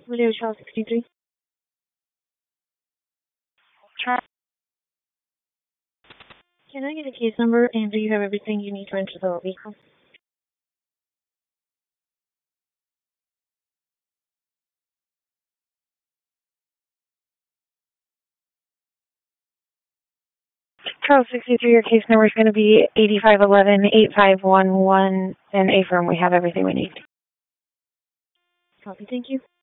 Video Child 63. Can I get a case number, and do you have everything you need to enter the vehicle? Charles 63, your case number is going to be 8511-8511, and affirm we have everything we need. Copy, thank you.